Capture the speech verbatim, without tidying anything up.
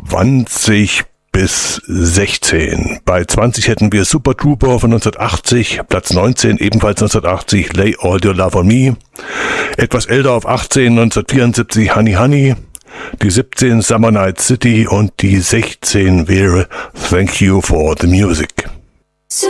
zwanzig bis sechzehn. Bei zwanzig hätten wir Super Trooper von neunzehnhundertachtzig, Platz neunzehn, ebenfalls neunzehnhundertachtzig, Lay All Your Love on Me. Etwas älter auf achtzehn, neunzehnhundertvierundsiebzig, Honey Honey. Die siebzehn, Summer Night City und die sechzehn wäre Thank You for the Music.